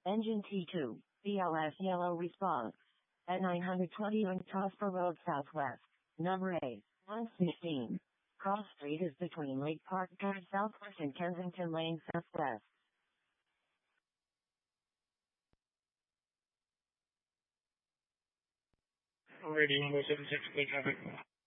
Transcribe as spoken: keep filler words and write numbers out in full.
Engine T two, B L S yellow response. At nine twenty on Prosper Road Southwest. Number eight, one fifteen. Cross Street is between Lake Park Drive Southwest and Kensington Lane Southwest. Radio one oh seven six, please have it.